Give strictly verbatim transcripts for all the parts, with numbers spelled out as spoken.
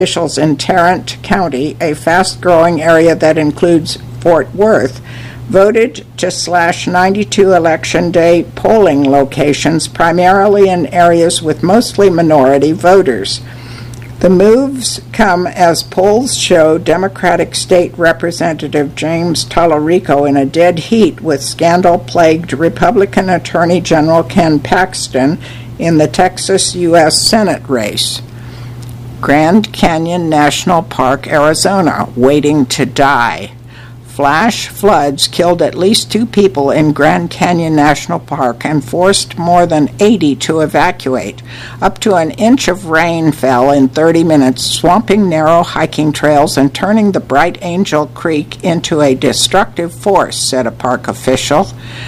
officials in Tarrant County, a fast-growing area that includes Fort Worth, voted to slash ninety-two Election Day polling locations, primarily in areas with mostly minority voters. The moves come as polls show Democratic State Representative James Tallarico in a dead heat with scandal-plagued Republican Attorney General Ken Paxton in the Texas U S Senate race. Grand Canyon National Park, Arizona, waiting to die. Flash floods killed at least two people in Grand Canyon National Park and forced more than eighty to evacuate. Up to an inch of rain fell in thirty minutes, swamping narrow hiking trails and turning the Bright Angel Creek into a destructive force, said a park official.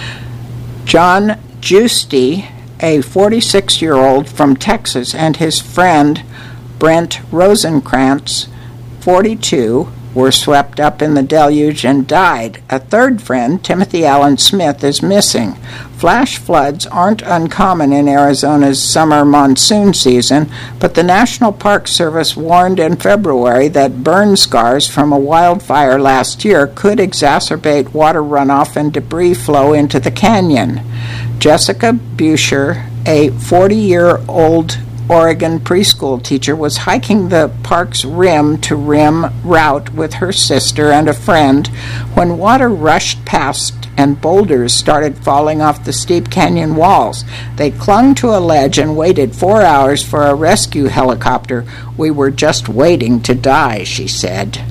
John Giusti, a forty-six-year-old from Texas, and his friend Brent Rosenkrantz, forty-two, were swept up in the deluge and died. A third friend, Timothy Allen Smith, is missing. Flash floods aren't uncommon in Arizona's summer monsoon season, but the National Park Service warned in February that burn scars from a wildfire last year could exacerbate water runoff and debris flow into the canyon. Jessica Buscher, a forty-year-old Oregon preschool teacher, was hiking the park's rim-to-rim route with her sister and a friend when water rushed past and boulders started falling off the steep canyon walls. They clung to a ledge and waited four hours for a rescue helicopter. "We were just waiting to die," she said.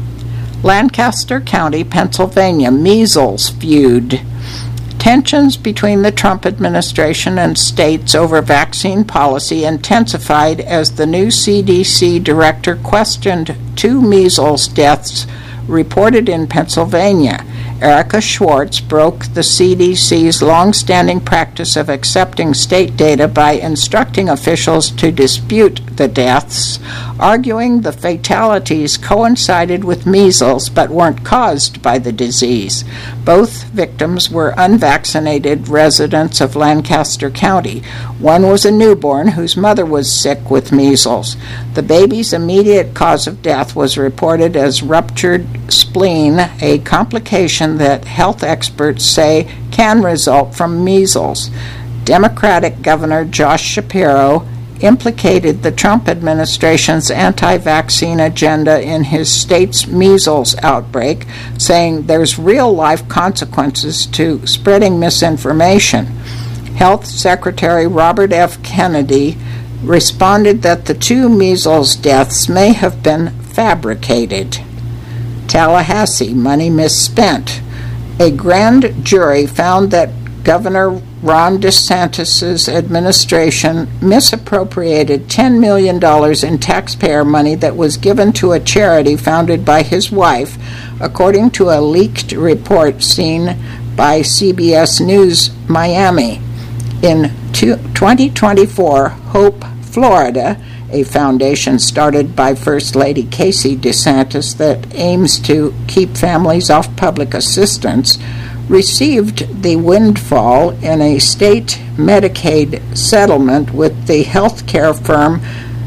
Lancaster County, Pennsylvania, measles feud. Tensions between the Trump administration and states over vaccine policy intensified as the new C D C director questioned two measles deaths reported in Pennsylvania. Erica Schwartz broke the C D C's long-standing practice of accepting state data by instructing officials to dispute the deaths, arguing the fatalities coincided with measles but weren't caused by the disease. Both victims were unvaccinated residents of Lancaster County. One was a newborn whose mother was sick with measles. The baby's immediate cause of death was reported as ruptured spleen, a complication that health experts say can result from measles. Democratic Governor Josh Shapiro implicated the Trump administration's anti-vaccine agenda in his state's measles outbreak, saying there's real-life consequences to spreading misinformation. Health Secretary Robert F. Kennedy responded that the two measles deaths may have been fabricated. Tallahassee, money misspent. A grand jury found that Governor Ron DeSantis' administration misappropriated ten million dollars in taxpayer money that was given to a charity founded by his wife, according to a leaked report seen by C B S News Miami. In twenty twenty-four, Hope Florida, a foundation started by First Lady Casey DeSantis that aims to keep families off public assistance, received the windfall in a state Medicaid settlement with the healthcare firm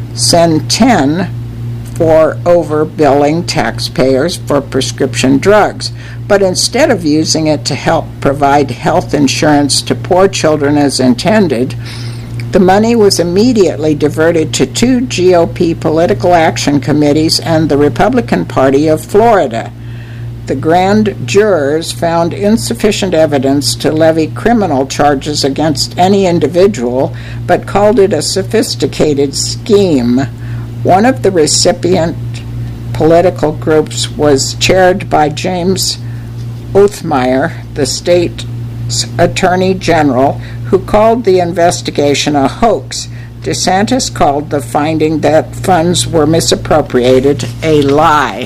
Centene for overbilling taxpayers for prescription drugs. But instead of using it to help provide health insurance to poor children as intended, the money was immediately diverted to two G O P political action committees and the Republican Party of Florida. The grand jurors found insufficient evidence to levy criminal charges against any individual, but called it a sophisticated scheme. One of the recipient political groups was chaired by James Othmeyer, the state's attorney general, who called the investigation a hoax. DeSantis called the finding that funds were misappropriated a lie.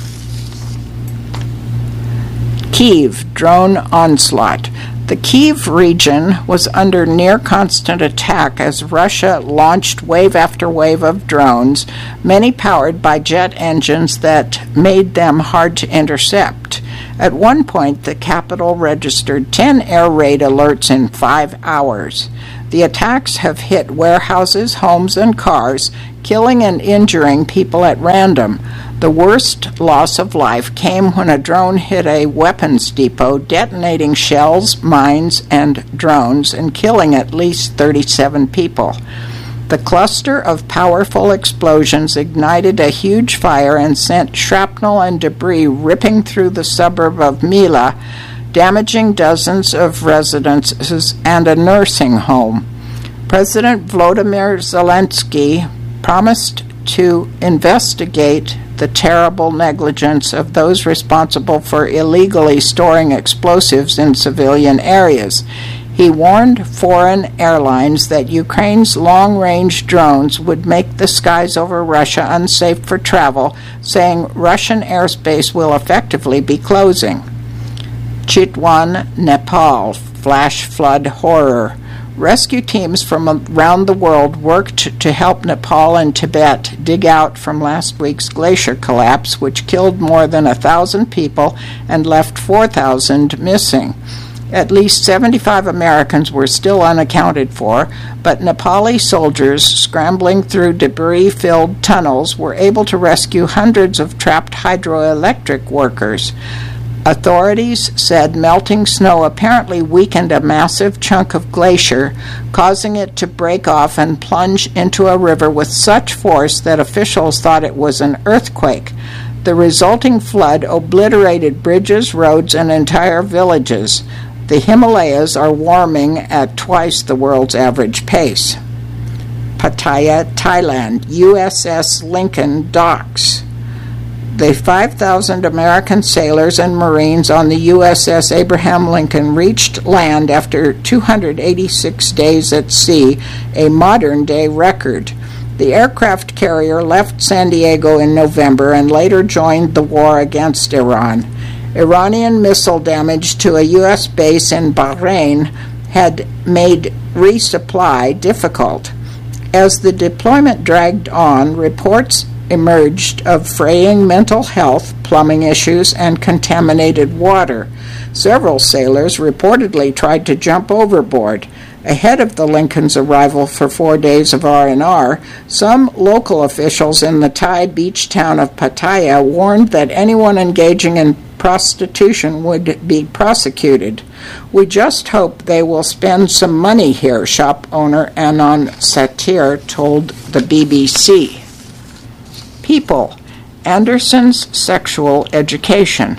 Kyiv drone onslaught. The Kyiv region was under near constant attack as Russia launched wave after wave of drones, many powered by jet engines that made them hard to intercept. At one point, the capital registered ten air raid alerts in five hours. The attacks have hit warehouses, homes, and cars, killing and injuring people at random. The worst loss of life came when a drone hit a weapons depot, detonating shells, mines, and drones, and killing at least thirty-seven people. The cluster of powerful explosions ignited a huge fire and sent shrapnel and debris ripping through the suburb of Mila, damaging dozens of residences and a nursing home. President Volodymyr Zelensky promised to investigate the terrible negligence of those responsible for illegally storing explosives in civilian areas. He warned foreign airlines that Ukraine's long-range drones would make the skies over Russia unsafe for travel, saying Russian airspace will effectively be closing. Chitwan, Nepal, flash flood horror. Rescue teams from around the world worked to help Nepal and Tibet dig out from last week's glacier collapse, which killed more than a thousand people and left four thousand missing. At least seventy-five Americans were still unaccounted for, but Nepali soldiers scrambling through debris-filled tunnels were able to rescue hundreds of trapped hydroelectric workers. Authorities said melting snow apparently weakened a massive chunk of glacier, causing it to break off and plunge into a river with such force that officials thought it was an earthquake. The resulting flood obliterated bridges, roads, and entire villages. The Himalayas are warming at twice the world's average pace. Pattaya, Thailand, U S S Lincoln docks. The five thousand American sailors and Marines on the U S S Abraham Lincoln reached land after two hundred eighty-six days at sea, a modern-day record. The aircraft carrier left San Diego in November and later joined the war against Iran. Iranian missile damage to a U S base in Bahrain had made resupply difficult. As the deployment dragged on, reports emerged of fraying mental health, plumbing issues, and contaminated water. Several sailors reportedly tried to jump overboard. Ahead of the Lincoln's arrival for four days of R and R, some local officials in the Thai beach town of Pattaya warned that anyone engaging in prostitution would be prosecuted. We just hope they will spend some money here, shop owner Anon Satir told the B B C. People. Anderson's sexual education.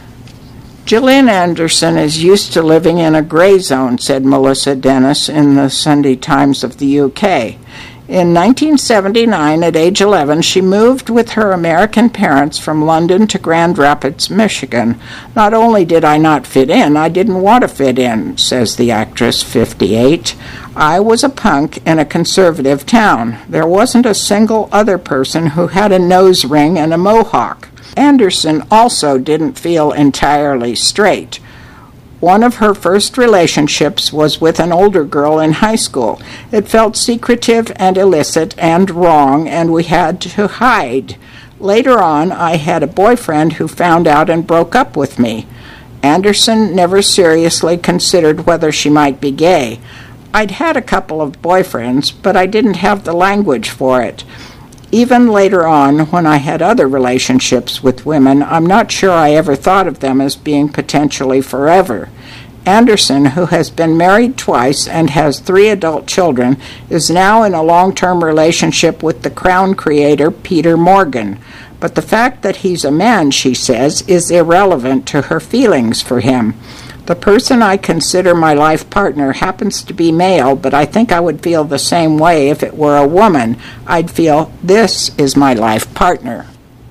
Gillian Anderson is used to living in a gray zone, said Melissa Dennis in the Sunday Times of the U K. In nineteen seventy-nine, at age eleven, she moved with her American parents from London to Grand Rapids, Michigan. Not only did I not fit in, I didn't want to fit in, says the actress, fifty-eight. I was a punk in a conservative town. There wasn't a single other person who had a nose ring and a mohawk. Anderson also didn't feel entirely straight. One of her first relationships was with an older girl in high school. It felt secretive and illicit and wrong, and we had to hide. Later on, I had a boyfriend who found out and broke up with me. Anderson never seriously considered whether she might be gay. I'd had a couple of boyfriends, but I didn't have the language for it. Even later on, when I had other relationships with women, I'm not sure I ever thought of them as being potentially forever. Anderson, who has been married twice and has three adult children, is now in a long-term relationship with the Crown creator Peter Morgan. But the fact that he's a man, she says, is irrelevant to her feelings for him. The person I consider my life partner happens to be male, but I think I would feel the same way if it were a woman. I'd feel, this is my life partner.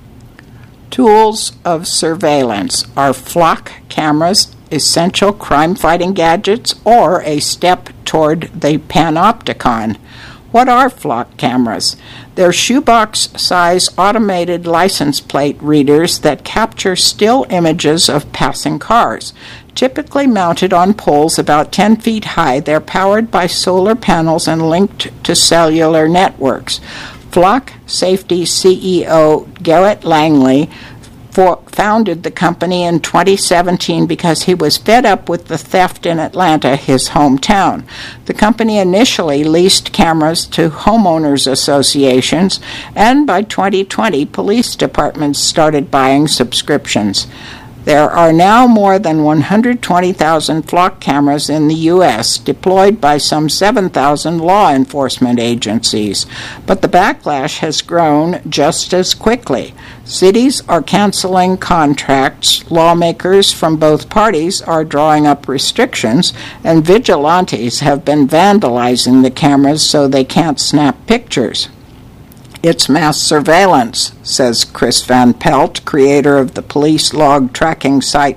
Tools of surveillance. Are flock cameras essential crime-fighting gadgets or a step toward the panopticon? What are flock cameras? They're shoebox-size automated license plate readers that capture still images of passing cars. Typically mounted on poles about ten feet high, they're powered by solar panels and linked to cellular networks. Flock Safety C E O Garrett Langley for, founded the company in twenty seventeen because he was fed up with the theft in Atlanta, his hometown. The company initially leased cameras to homeowners associations, and by twenty twenty, police departments started buying subscriptions. There are now more than one hundred twenty thousand flock cameras in the U S, deployed by some seven thousand law enforcement agencies. But the backlash has grown just as quickly. Cities are canceling contracts, lawmakers from both parties are drawing up restrictions, and vigilantes have been vandalizing the cameras so they can't snap pictures. It's mass surveillance, says Chris Van Pelt, creator of the police log tracking site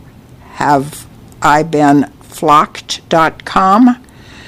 Have I Been Flocked dot com.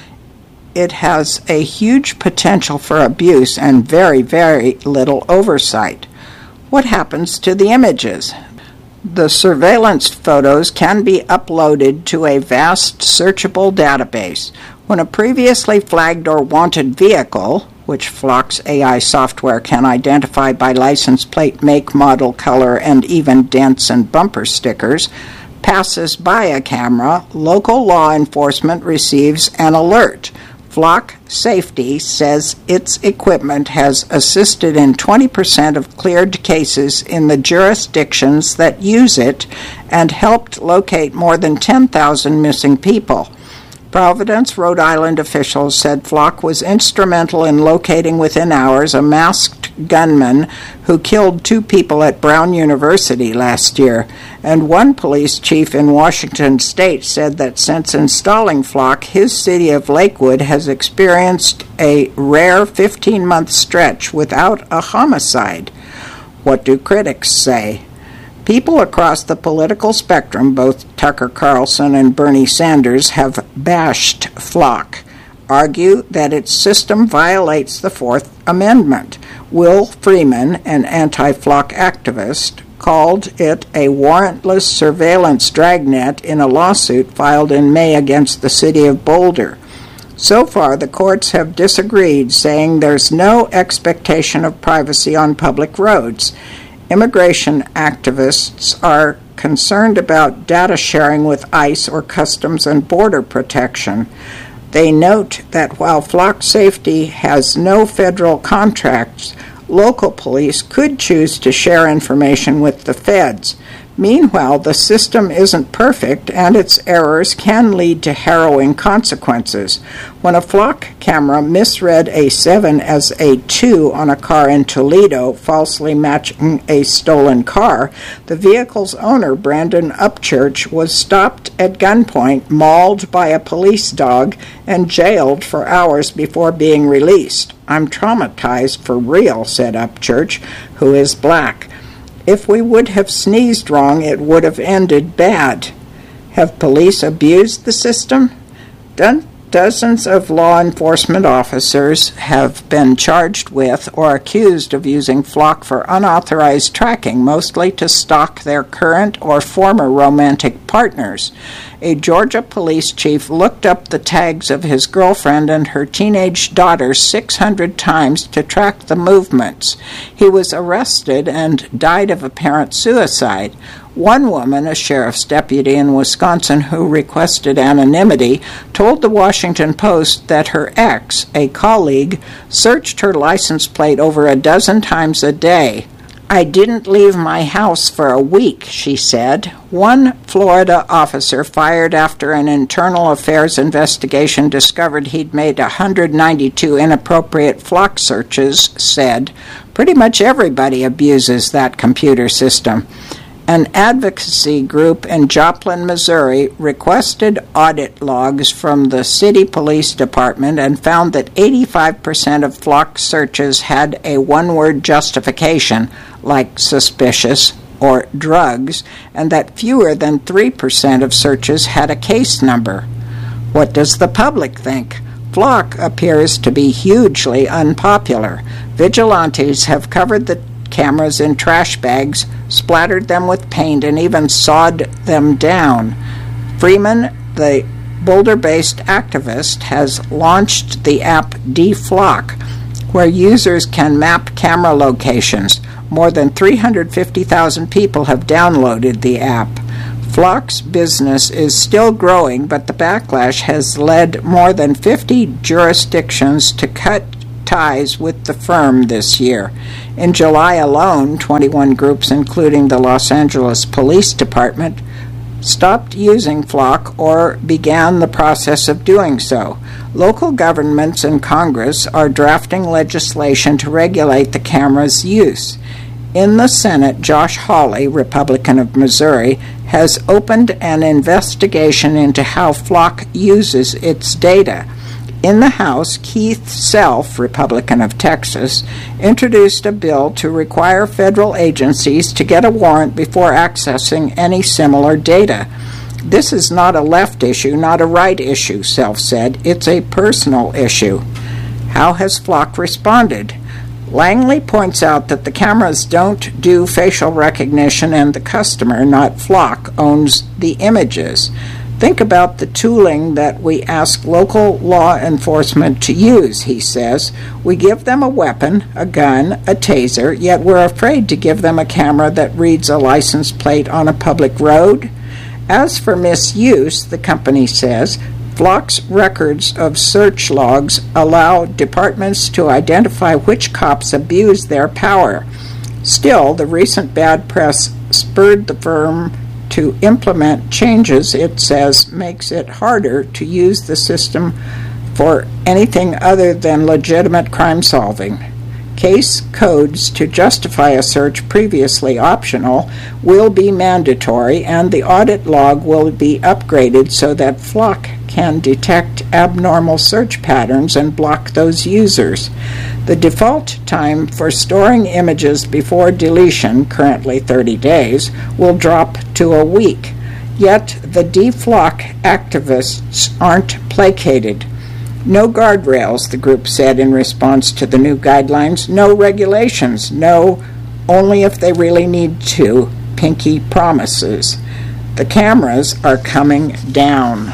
It has a huge potential for abuse and very, very little oversight. What happens to the images? The surveillance photos can be uploaded to a vast searchable database. When a previously flagged or wanted vehicle, which Flock's A I software can identify by license plate, make, model, color, and even dents and bumper stickers, passes by a camera, local law enforcement receives an alert. Flock Safety says its equipment has assisted in twenty percent of cleared cases in the jurisdictions that use it and helped locate more than ten thousand missing people. Providence, Rhode Island officials said Flock was instrumental in locating within hours a masked gunman who killed two people at Brown University last year. And one police chief in Washington state said that since installing Flock, his city of Lakewood has experienced a rare fifteen-month stretch without a homicide. What do critics say? People across the political spectrum, both Tucker Carlson and Bernie Sanders, have bashed Flock, argue that its system violates the Fourth Amendment. Will Freeman, an anti-Flock activist, called it a warrantless surveillance dragnet in a lawsuit filed in May against the city of Boulder. So far, the courts have disagreed, saying there's no expectation of privacy on public roads. Immigration activists are concerned about data sharing with ICE or Customs and Border Protection. They note that while Flock Safety has no federal contracts, local police could choose to share information with the feds. Meanwhile, the system isn't perfect, and its errors can lead to harrowing consequences. When a Flock camera misread a seven as a two on a car in Toledo, falsely matching a stolen car, the vehicle's owner, Brandon Upchurch, was stopped at gunpoint, mauled by a police dog, and jailed for hours before being released. "I'm traumatized for real," said Upchurch, who is black. "If we would have sneezed wrong, it would have ended bad." Have police abused the system? Do- dozens of law enforcement officers have been charged with or accused of using Flock for unauthorized tracking, mostly to stalk their current or former romantic partners. A Georgia police chief looked up the tags of his girlfriend and her teenage daughter six hundred times to track the movements. He was arrested and died of apparent suicide. One woman, a sheriff's deputy in Wisconsin who requested anonymity, told the Washington Post that her ex, a colleague, searched her license plate over a dozen times a day. "I didn't leave my house for a week," she said. One Florida officer fired after an internal affairs investigation discovered he'd made one hundred ninety-two inappropriate Flock searches said, "Pretty much everybody abuses that computer system." An advocacy group in Joplin, Missouri, requested audit logs from the city police department and found that eighty-five percent of Flock searches had a one-word justification, like suspicious or drugs, and that fewer than three percent of searches had a case number. What does the public think? Flock appears to be hugely unpopular. Vigilantes have covered the cameras in trash bags, splattered them with paint, and even sawed them down. Freeman, the Boulder-based activist, has launched the app DeFlock. where users can map camera locations. More than three hundred fifty thousand people have downloaded the app. Flock's business is still growing, but the backlash has led more than fifty jurisdictions to cut ties with the firm this year. In July alone, twenty-one groups, including the Los Angeles Police Department, stopped using Flock or began the process of doing so. Local governments and Congress are drafting legislation to regulate the camera's use. In the Senate, Josh Hawley, Republican of Missouri, has opened an investigation into how Flock uses its data. In the House, Keith Self, Republican of Texas, introduced a bill to require federal agencies to get a warrant before accessing any similar data. This is not a left issue, not a right issue, Self said. It's a personal issue. How has Flock responded? Langley points out that the cameras don't do facial recognition and the customer, not Flock, owns the images. Think about the tooling that we ask local law enforcement to use, he says. We give them a weapon, a gun, a taser, yet we're afraid to give them a camera that reads a license plate on a public road. As for misuse, the company says, Flock's records of search logs allow departments to identify which cops abuse their power. Still, the recent bad press spurred the firm to implement changes it says makes it harder to use the system for anything other than legitimate crime solving. Case codes to justify a search previously optional will be mandatory, and the audit log will be upgraded so that Flock can detect abnormal search patterns and block those users. The default time for storing images before deletion, currently thirty days, will drop to a week. Yet the de-Flock activists aren't placated. No guardrails, the group said in response to the new guidelines. No regulations. No, only if they really need to, pinky promises. The cameras are coming down.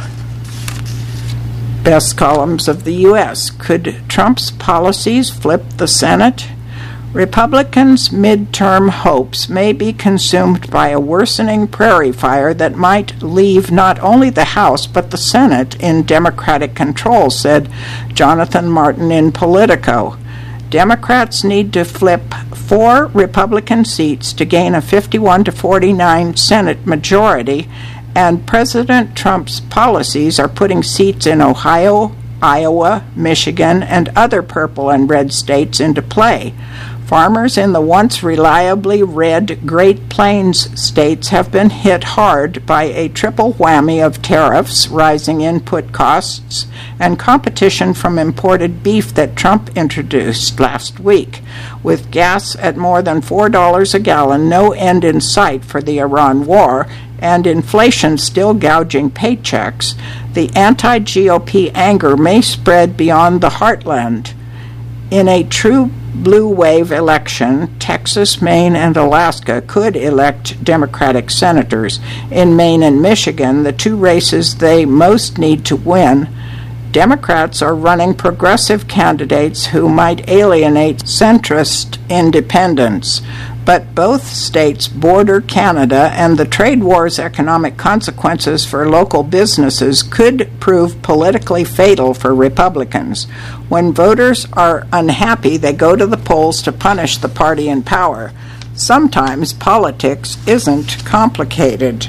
Best columns of the U S Could Trump's policies flip the Senate? Republicans' midterm hopes may be consumed by a worsening prairie fire that might leave not only the House but the Senate in Democratic control, said Jonathan Martin in Politico. Democrats need to flip four Republican seats to gain a fifty-one to forty-nine Senate majority, and President Trump's policies are putting seats in Ohio, Iowa, Michigan, and other purple and red states into play. Farmers in the once reliably red Great Plains states have been hit hard by a triple whammy of tariffs, rising input costs, and competition from imported beef that Trump introduced last week. With gas at more than four dollars a gallon, no end in sight for the Iran war, and inflation still gouging paychecks, the anti-G O P anger may spread beyond the heartland. In a true blue wave election, Texas, Maine, and Alaska could elect Democratic senators. In Maine and Michigan, the two races they most need to win, Democrats are running progressive candidates who might alienate centrist independents. But both states border Canada, and the trade war's economic consequences for local businesses could prove politically fatal for Republicans. When voters are unhappy, they go to the polls to punish the party in power. Sometimes politics isn't complicated.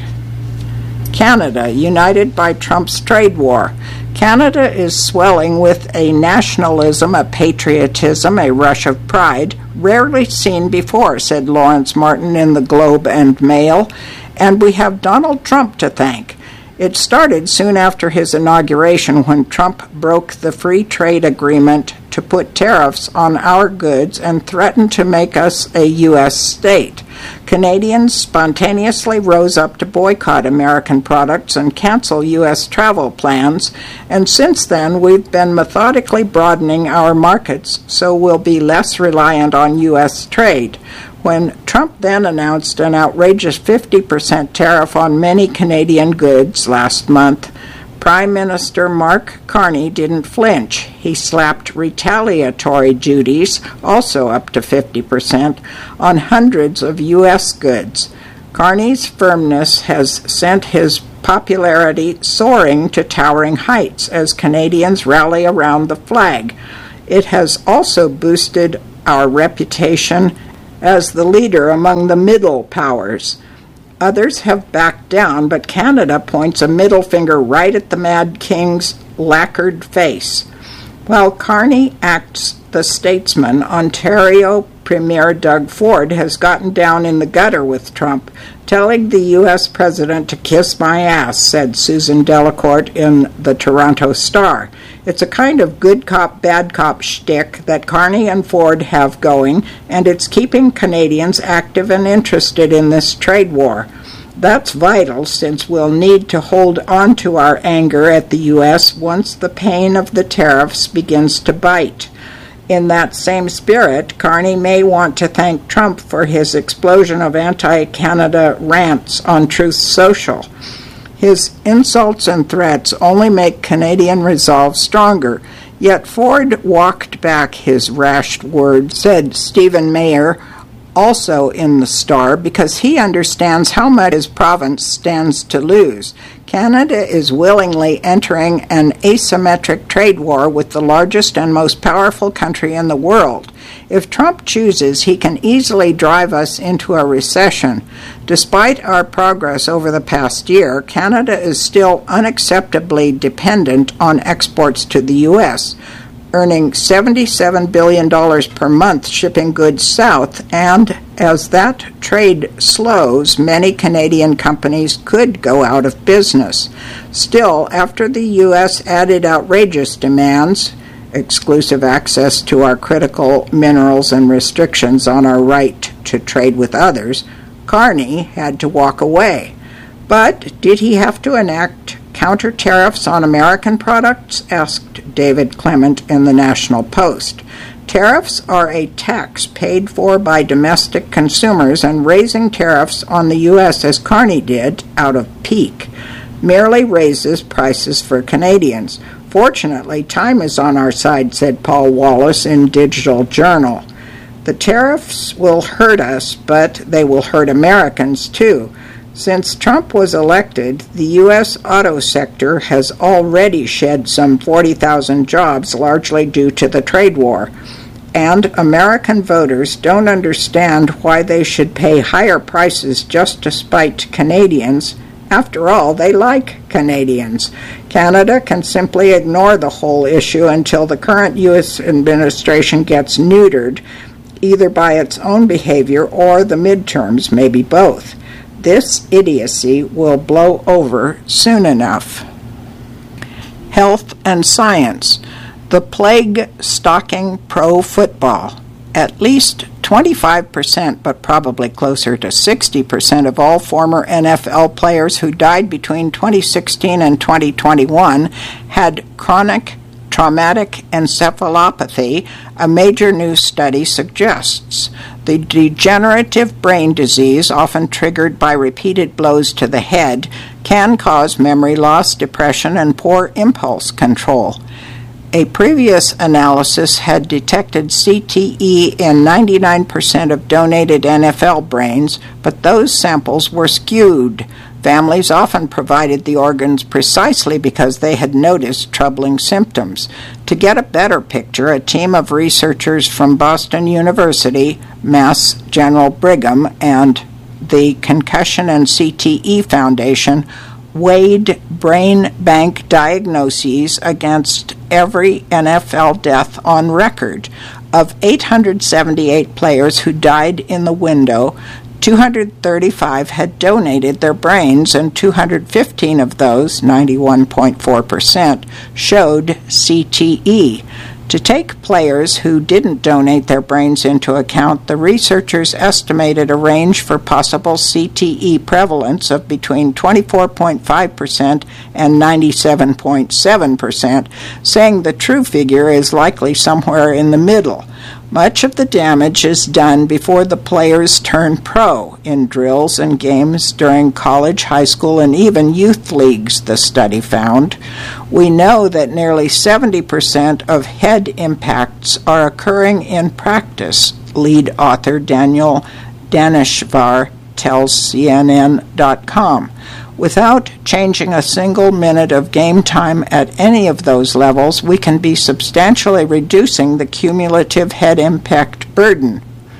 Canada, united by Trump's trade war. Canada is swelling with a nationalism, a patriotism, a rush of pride, rarely seen before, said Lawrence Martin in the Globe and Mail, and we have Donald Trump to thank. It started soon after his inauguration when Trump broke the free trade agreement to put tariffs on our goods and threatened to make us a U S state. Canadians spontaneously rose up to boycott American products and cancel U S travel plans, and since then we've been methodically broadening our markets so we'll be less reliant on U S trade. When Trump then announced an outrageous fifty percent tariff on many Canadian goods last month, Prime Minister Mark Carney didn't flinch. He slapped retaliatory duties, also up to fifty percent, on hundreds of U S goods. Carney's firmness has sent his popularity soaring to towering heights as Canadians rally around the flag. It has also boosted our reputation as the leader among the middle powers. Others have backed down, but Canada points a middle finger right at the Mad King's lacquered face. While Carney acts the statesman, Ontario Premier Doug Ford has gotten down in the gutter with Trump, telling the U S president to kiss my ass, said Susan Delacourt in the Toronto Star. It's a kind of good cop, bad cop shtick that Carney and Ford have going, and it's keeping Canadians active and interested in this trade war. That's vital, since we'll need to hold on to our anger at the U S once the pain of the tariffs begins to bite. In that same spirit, Carney may want to thank Trump for his explosion of anti-Canada rants on Truth Social. His insults and threats only make Canadian resolve stronger, yet Ford walked back his rash words, said Stephen Mayer, also in the Star, because he understands how much his province stands to lose. Canada is willingly entering an asymmetric trade war with the largest and most powerful country in the world. If Trump chooses, he can easily drive us into a recession. Despite our progress over the past year, Canada is still unacceptably dependent on exports to the U S, earning seventy-seven billion dollars per month shipping goods south, and as that trade slows, many Canadian companies could go out of business. Still, after the U S added outrageous demands, exclusive access to our critical minerals and restrictions on our right to trade with others, Carney had to walk away. But did he have to enact counter tariffs on American products? Asked David Clement in the National Post. Tariffs are a tax paid for by domestic consumers, and raising tariffs on the U S, as Carney did, out of pique, merely raises prices for Canadians. Fortunately, time is on our side, said Paul Wallace in Digital Journal. The tariffs will hurt us, but they will hurt Americans too. Since Trump was elected, the U S auto sector has already shed some forty thousand jobs, largely due to the trade war. And American voters don't understand why they should pay higher prices just to spite Canadians. After all, they like Canadians. Canada can simply ignore the whole issue until the current U S administration gets neutered, either by its own behavior or the midterms, maybe both. This idiocy will blow over soon enough. Health and science. The plague stalking pro football. At least twenty-five percent, but probably closer to sixty percent of all former N F L players who died between twenty sixteen and twenty twenty-one had chronic traumatic encephalopathy, a major new study suggests. The degenerative brain disease, often triggered by repeated blows to the head, can cause memory loss, depression, and poor impulse control. A previous analysis had detected C T E in ninety-nine percent of donated N F L brains, but those samples were skewed. Families often provided the organs precisely because they had noticed troubling symptoms. To get a better picture, a team of researchers from Boston University, Mass General Brigham, and the Concussion and C T E Foundation weighed brain bank diagnoses against every N F L death on record. Of eight hundred seventy-eight players who died in the window, two hundred thirty-five had donated their brains, and two hundred fifteen of those, ninety-one point four percent, showed C T E. To take players who didn't donate their brains into account, the researchers estimated a range for possible C T E prevalence of between twenty-four point five percent and ninety-seven point seven percent, saying the true figure is likely somewhere in the middle. Much of the damage is done before the players turn pro in drills and games during college, high school, and even youth leagues, the study found. We know that nearly seventy percent of head impacts are occurring in practice, lead author Daniel Daneshvar tells C N N dot com. Without changing a single minute of game time at any of those levels, we can be substantially reducing the cumulative head impact burden.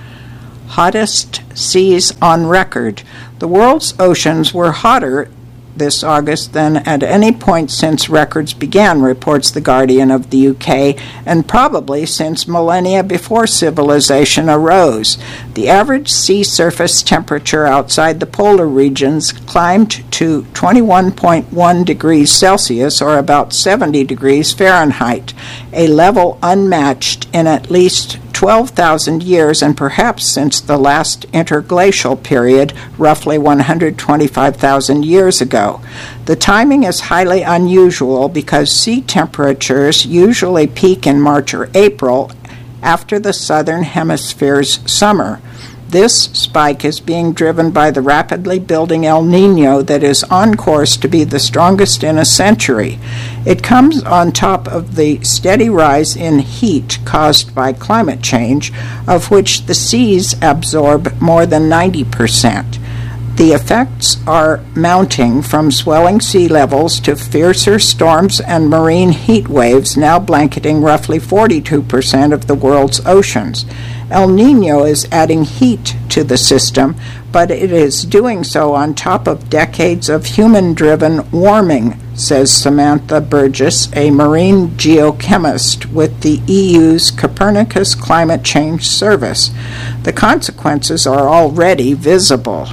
Hottest seas on record. The world's oceans were hotter this August than at any point since records began, reports The Guardian of the U K, and probably since millennia before civilization arose. The average sea surface temperature outside the polar regions climbed to twenty-one point one degrees Celsius, or about seventy degrees Fahrenheit, a level unmatched in at least twelve thousand years, and perhaps since the last interglacial period, roughly one hundred twenty-five thousand years ago. The timing is highly unusual because sea temperatures usually peak in March or April after the southern hemisphere's summer. This spike is being driven by the rapidly building El Niño that is on course to be the strongest in a century. It comes on top of the steady rise in heat caused by climate change, of which the seas absorb more than ninety percent. The effects are mounting from swelling sea levels to fiercer storms and marine heat waves now blanketing roughly forty-two percent of the world's oceans. El Niño is adding heat to the system, but it is doing so on top of decades of human-driven warming, says Samantha Burgess, a marine geochemist with the E U's Copernicus Climate Change Service. The consequences are already visible.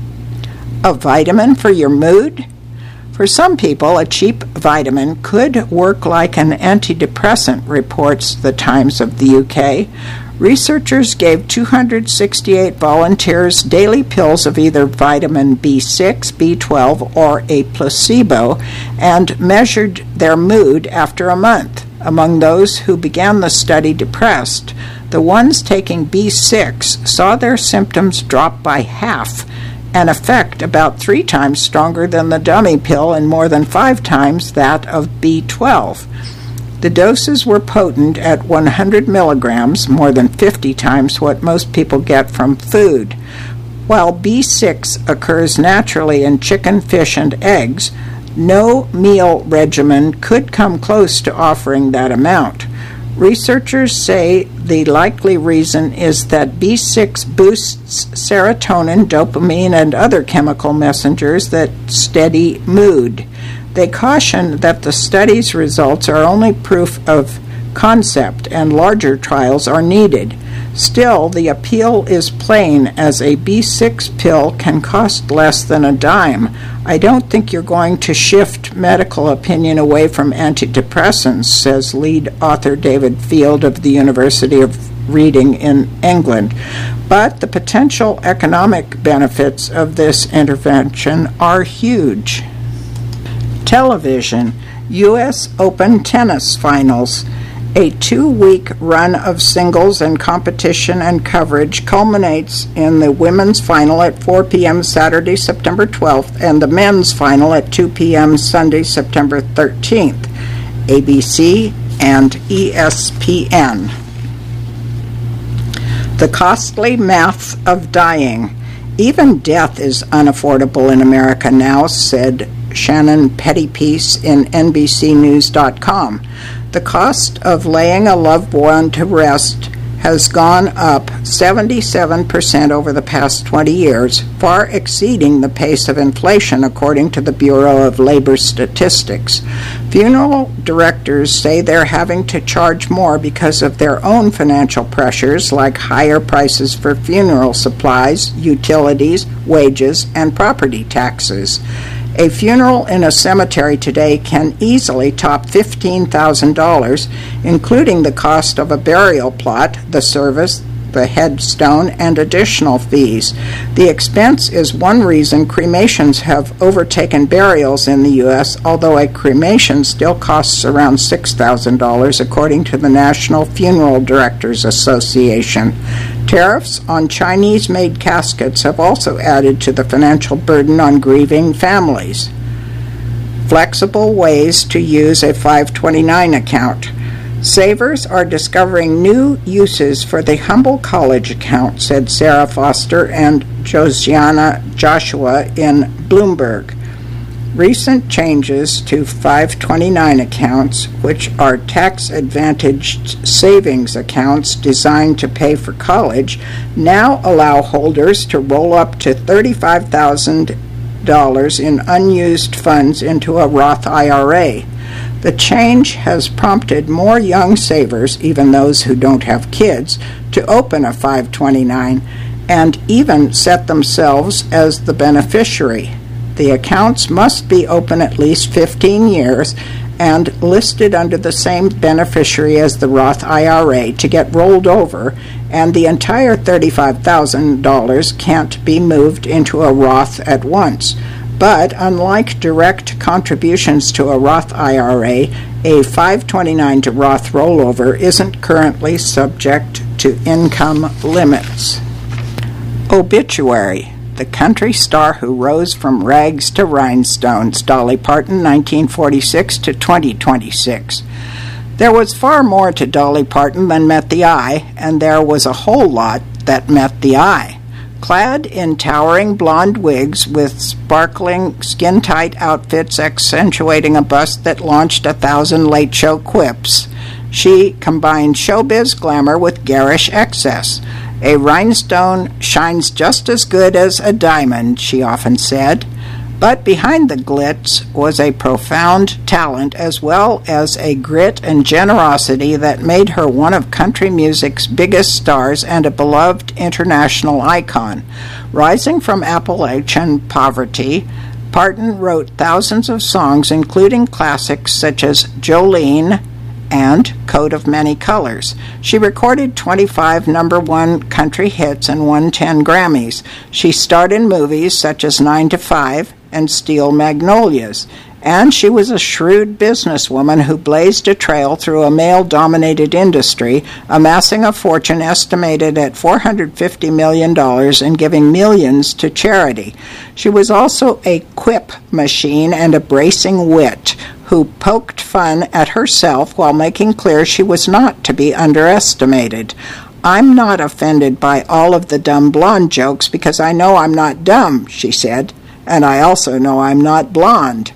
A vitamin for your mood? For some people, a cheap vitamin could work like an antidepressant, reports the Times of the U K. Researchers gave two hundred sixty-eight volunteers daily pills of either vitamin B six, B twelve, or a placebo and measured their mood after a month. Among those who began the study depressed, the ones taking B six saw their symptoms drop by half, an effect about three times stronger than the dummy pill and more than five times that of B twelve. The doses were potent at one hundred milligrams, more than fifty times what most people get from food. While B six occurs naturally in chicken, fish, and eggs, no meal regimen could come close to offering that amount. Researchers say the likely reason is that B six boosts serotonin, dopamine, and other chemical messengers that steady mood. They caution that the study's results are only proof of concept and larger trials are needed. Still, the appeal is plain, as a B six pill can cost less than a dime. I don't think you're going to shift medical opinion away from antidepressants, says lead author David Field of the University of Reading in England. But the potential economic benefits of this intervention are huge. Television. U S Open Tennis Finals. A two-week run of singles and competition and coverage culminates in the women's final at four p.m. Saturday, September twelfth, and the men's final at two p.m. Sunday, September thirteenth. A B C and E S P N. The costly math of dying. Even death is unaffordable in America now, said Shannon Pettypiece in N B C News dot com. The cost of laying a loved one to rest has gone up seventy-seven percent over the past twenty years, far exceeding the pace of inflation, according to the Bureau of Labor Statistics. Funeral directors say they're having to charge more because of their own financial pressures, like higher prices for funeral supplies, utilities, wages, and property taxes. A funeral in a cemetery today can easily top fifteen thousand dollars, including the cost of a burial plot, the service, the headstone, and additional fees. The expense is one reason cremations have overtaken burials in the U S, although a cremation still costs around six thousand dollars, according to the National Funeral Directors Association. Tariffs on Chinese-made caskets have also added to the financial burden on grieving families. Flexible ways to use a five twenty-nine account. Savers are discovering new uses for the Humble College account, said Sarah Foster and Josiana Joshua in Bloomberg. Recent changes to five twenty-nine accounts, which are tax-advantaged savings accounts designed to pay for college, now allow holders to roll up to thirty-five thousand dollars in unused funds into a Roth I R A. The change has prompted more young savers, even those who don't have kids, to open a five twenty-nine and even set themselves as the beneficiary. The accounts must be open at least fifteen years and listed under the same beneficiary as the Roth I R A to get rolled over, and the entire thirty-five thousand dollars can't be moved into a Roth at once. But unlike direct contributions to a Roth I R A, a five twenty-nine to Roth rollover isn't currently subject to income limits. Obituary. The country star who rose from rags to rhinestones, Dolly Parton, nineteen forty-six to twenty twenty-six. There was far more to Dolly Parton than met the eye, and there was a whole lot that met the eye. Clad in towering blonde wigs with sparkling, skin-tight outfits accentuating a bust that launched a thousand late-show quips, she combined showbiz glamour with garish excess. A rhinestone shines just as good as a diamond, she often said. But behind the glitz was a profound talent as well as a grit and generosity that made her one of country music's biggest stars and a beloved international icon. Rising from Appalachian poverty, Parton wrote thousands of songs, including classics such as Jolene and Coat of Many Colors. She recorded twenty-five number one country hits and won ten Grammys. She starred in movies such as Nine to Five and Steel Magnolias. And she was a shrewd businesswoman who blazed a trail through a male-dominated industry, amassing a fortune estimated at four hundred fifty million dollars and giving millions to charity. She was also a quip machine and a bracing wit who poked fun at herself while making clear she was not to be underestimated. "I'm not offended by all of the dumb blonde jokes because I know I'm not dumb," she said, "and I also know I'm not blonde."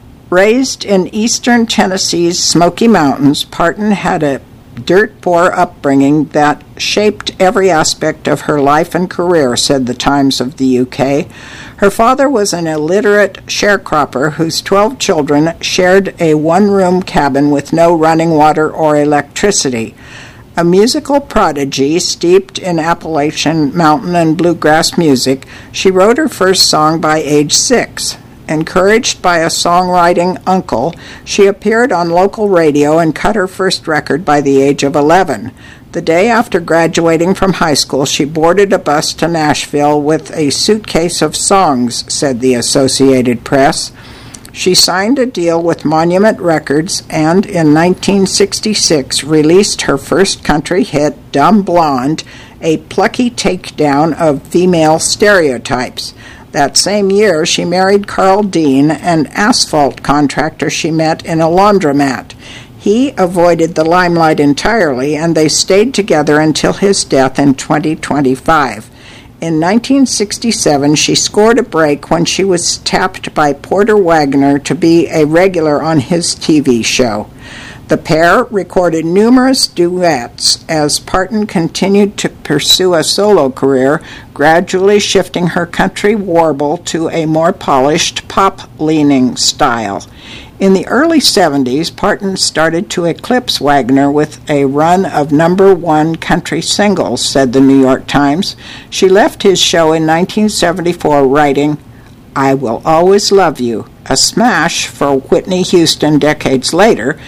Raised in eastern Tennessee's Smoky Mountains, Parton had a dirt-poor upbringing that shaped every aspect of her life and career, said the Times of the U K. Her father was an illiterate sharecropper whose twelve children shared a one-room cabin with no running water or electricity. A musical prodigy steeped in Appalachian mountain and bluegrass music, she wrote her first song by age six. Encouraged by a songwriting uncle, she appeared on local radio and cut her first record by the age of eleven. The day after graduating from high school, she boarded a bus to Nashville with a suitcase of songs, said the Associated Press. She signed a deal with Monument Records and in nineteen sixty-six released her first country hit, Dumb Blonde, a plucky takedown of female stereotypes. That same year, she married Carl Dean, an asphalt contractor she met in a laundromat. He avoided the limelight entirely, and they stayed together until his death in twenty twenty-five. In nineteen sixty-seven, she scored a break when she was tapped by Porter Wagner to be a regular on his T V show. The pair recorded numerous duets as Parton continued to pursue a solo career, gradually shifting her country warble to a more polished, pop-leaning style. In the early seventies, Parton started to eclipse Wagner with a run of number one country singles, said the New York Times. She left his show in nineteen seventy-four writing, "I Will Always Love You," a smash for Whitney Houston decades later,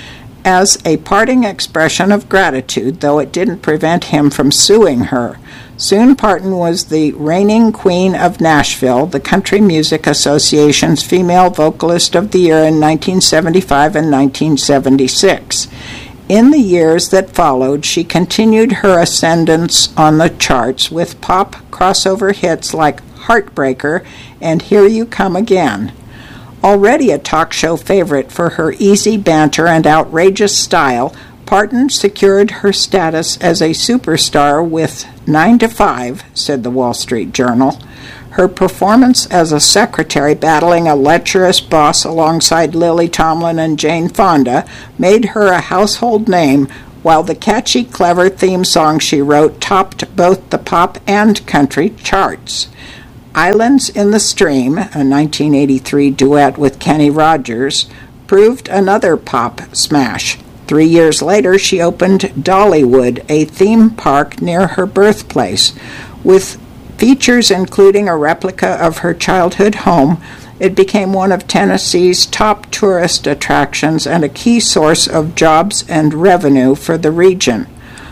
as a parting expression of gratitude, though it didn't prevent him from suing her. Soon Parton was the reigning queen of Nashville, the Country Music Association's Female Vocalist of the Year in nineteen seventy-five and nineteen seventy-six. In the years that followed, she continued her ascendance on the charts with pop crossover hits like Heartbreaker and Here You Come Again. Already a talk show favorite for her easy banter and outrageous style, Parton secured her status as a superstar with nine to five, said the Wall Street Journal. Her performance as a secretary battling a lecherous boss alongside Lily Tomlin and Jane Fonda made her a household name, while the catchy, clever theme song she wrote topped both the pop and country charts. Islands in the Stream, a nineteen eighty-three duet with Kenny Rogers, proved another pop smash. Three years later, she opened Dollywood, a theme park near her birthplace. With features including a replica of her childhood home, it became one of Tennessee's top tourist attractions and a key source of jobs and revenue for the region.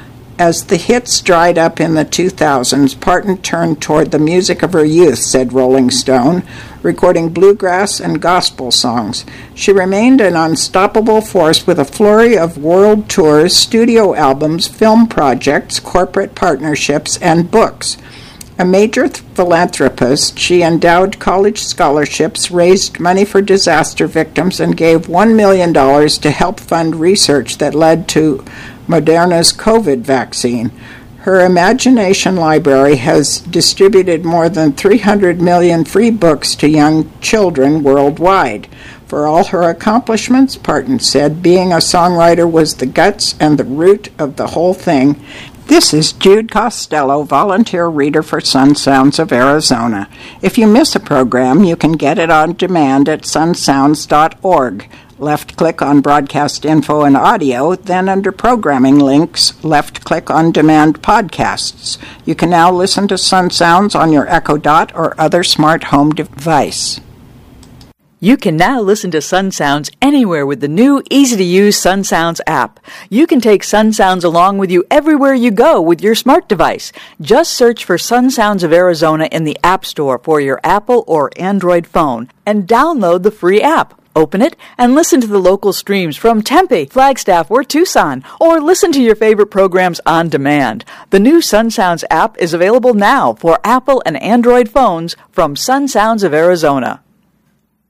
As the hits dried up in the two thousands, Parton turned toward the music of her youth, said Rolling Stone, recording bluegrass and gospel songs. She remained an unstoppable force with a flurry of world tours, studio albums, film projects, corporate partnerships, and books. A major th- philanthropist, she endowed college scholarships, raised money for disaster victims, and gave one million dollars to help fund research that led to Moderna's COVID vaccine. Her Imagination Library has distributed more than three hundred million free books to young children worldwide. For all her accomplishments, Parton said, being a songwriter was the guts and the root of the whole thing. This is Jude Costello, volunteer reader for Sun Sounds of Arizona. If you miss a program, you can get it on demand at sun sounds dot org. Left-click on Broadcast Info and Audio, then under Programming Links, left-click on Demand Podcasts. You can now listen to Sun Sounds on your Echo Dot or other smart home device. You can now listen to Sun Sounds anywhere with the new, easy-to-use Sun Sounds app. You can take Sun Sounds along with you everywhere you go with your smart device. Just search for Sun Sounds of Arizona in the App Store for your Apple or Android phone and download the free app. Open it and listen to the local streams from Tempe, Flagstaff, or Tucson, or listen to your favorite programs on demand. The new Sun Sounds app is available now for Apple and Android phones from Sun Sounds of Arizona.